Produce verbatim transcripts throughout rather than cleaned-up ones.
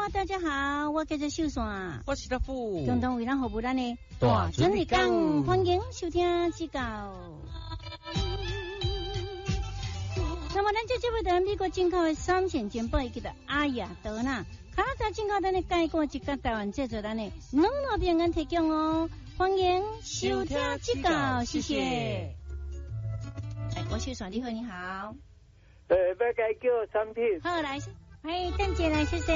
大家好，我叫做秀线， 我是大富， 共同为咱服务咱的大准日讲，欢迎收听指教。那么，咱这这位在美国进口的三线煎包，伊叫做阿雅德纳，卡在进口咱的介绍一个台湾制作咱的两老平安提供哦，欢迎收听指教，谢谢。哎，我秀线你好，你好。 呃，要该叫产品。 好，来，哎，邓姐来，谢谢。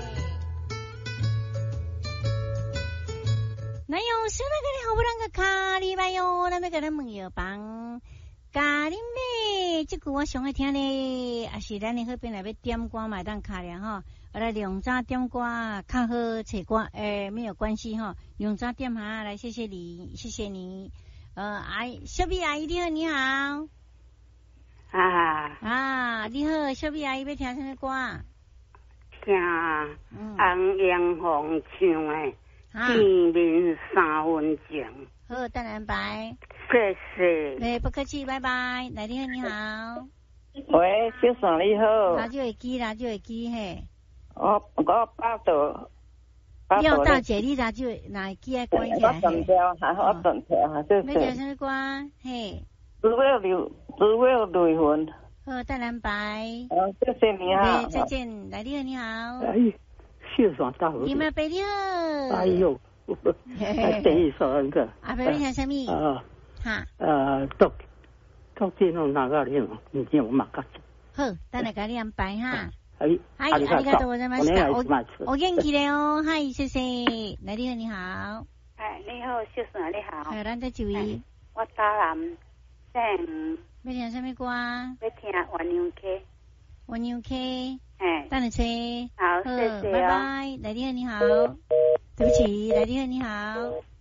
那有什么个你好不啷个卡哩吧哟？那么个咱问药房，咖喱妹，这句我上爱听咧，也是咱的好边来要点歌嘛，当卡了哈。我来两早点歌，较好找歌，诶，没有关系哈，两早点哈，来，谢谢你，谢谢你。呃，阿姨，小碧阿姨你好，你好。 啊啊，你好，小碧阿姨要听什么歌？ 听红艳红唱的《见面三分情》。 好，当然拜。 谢谢。 哎，不客气，拜拜。来，你好，你好。 喂，小爽你好。 radio会机，radio会机嘿。 我我八度。 廖大姐，你radio哪机爱关起来？ 我断掉，还我断掉，谢谢。 要听什么歌？嘿。 只有流，只有泪魂。 好，当然拜。 好，谢谢你哈。 再见，来，你好，你好。 哎，秀爽大伙。 你们伯你好。 哎呦，等一首那个。 啊，伯你听什么？ 啊。 哈。 呃，到到这种哪个了？你听我马上。 好，等下给你安排哈。 哎， 嗨，ありがとうございました。お元気でよ。はい、谢谢。来，你好，你好。 哎，你好，秀爽你好。 哎，咱在注意。 我打南。嗯， 要听什么歌？ 要听鸳鸯 K。 鸳鸯 K。 哎， 等你吹。 好，谢谢。 拜拜，来你好，你好。对不起，来你好，你好。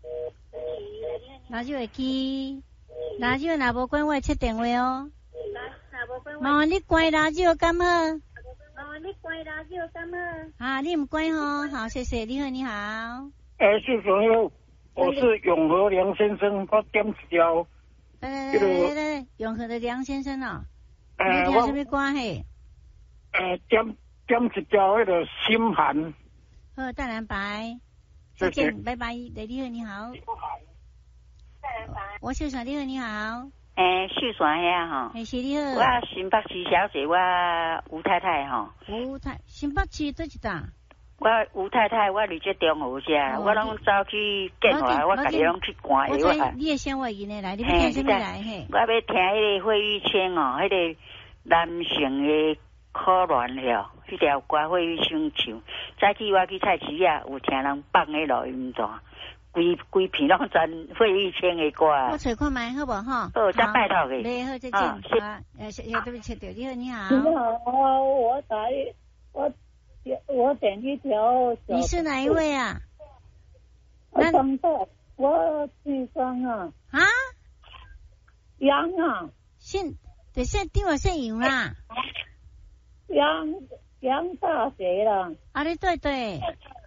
拿手机，拿手若无关我切电话哦。麻烦你关拿手敢好？麻烦你关拿手敢好？啊，你唔关吼，好，谢谢。你好，你好。 哎，秀爽你好，我是永和梁先生，我点一条。 来来来来，永和的梁先生哦，你听什么歌嘿？ 呃，点点一条那个心寒。 好，淡蓝白，再见，拜拜。雷丽赫你好。淡蓝白，我秀爽，你好，你好。 诶，秀爽遐吼。 诶，是你好。 我新北市小姐，我吴太太吼。 吴太，新北市倒一搭？ 我吴太太，我伫这中和遮，我拢走去建华，我家己拢去赶的。 我你也先我赢的来，你要听什么来嘿？ 我要听迄个费玉清哦，迄个男性的可怜了，迄条歌费玉清唱。早起我去菜市啊，有听人放迄录音带，规规片拢全费玉清的歌。 我找看卖好不好？ 好，再拜托嘅。 你好，再见。啊，呃，要对不起，对，你好，你好。 你好，我打我。我点一条。 你是哪一位啊？ 那等待我姓张啊。 啊？ 杨啊。 姓，对，姓对我姓杨啦。 杨杨大学啦。 啊，对对对。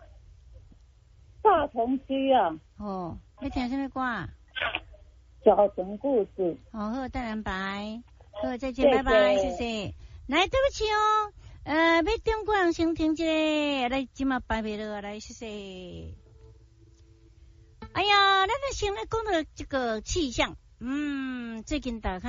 大同区啊。 哦，你听什么歌啊？ 小城故事。 好，好，淡蓝白。好，再见，拜拜，谢谢。来，对不起哦。呃，要点歌人先听一个，来，今嘛摆袂落来，谢谢。哎呀，咱们先来讲到这个气象，嗯，最近大家。